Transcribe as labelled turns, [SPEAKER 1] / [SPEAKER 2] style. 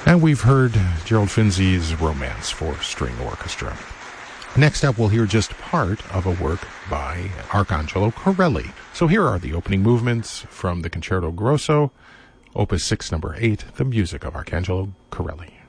[SPEAKER 1] And we've heard Gerald Finzi's Romance for String Orchestra. Next up, we'll hear just part of a work by Arcangelo Corelli. So here are the opening movements from the Concerto Grosso, Opus 6, number 8, the music of Arcangelo Corelli.